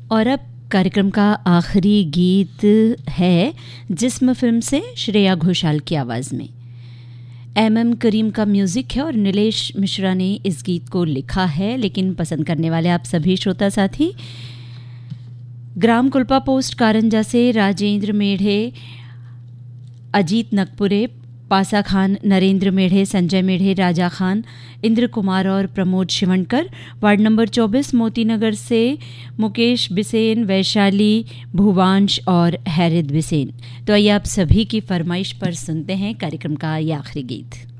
और अब कार्यक्रम का आखिरी गीत है जिस्म फिल्म से श्रेया घोषाल की आवाज़ में। एम करीम का म्यूज़िक है और नीलेश मिश्रा ने इस गीत को लिखा है, लेकिन पसंद करने वाले आप सभी श्रोता साथी ग्राम कुल्पा पोस्ट कारंजा से राजेंद्र मेढ़े, अजीत नगपुरे, पासा खान, नरेंद्र मेढ़े, संजय मेढ़े, राजा खान, इंद्र कुमार और प्रमोद शिवणकर। वार्ड नंबर 24 मोतीनगर से मुकेश बिसेन, वैशाली, भुवांश और हैरिद बिसेन। तो आइए आप सभी की फरमाइश पर सुनते हैं कार्यक्रम का ये आखिरी गीत।